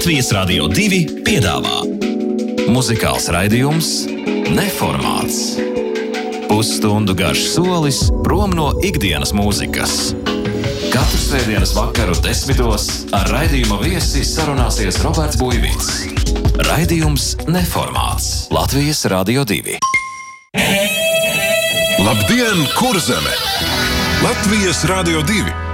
Latvijas Radio 2 piedāvā muzikāls raidījums Neformāts. Pusstundu garš solis prom no ikdienas mūzikas. Katru svētdienas vakaru 10:00 ar raidījuma viesi sarunāsies Roberts Buivīts. Raidījums Neformāts. Latvijas Radio 2. Labdien, Kurzeme! Latvijas Radio 2!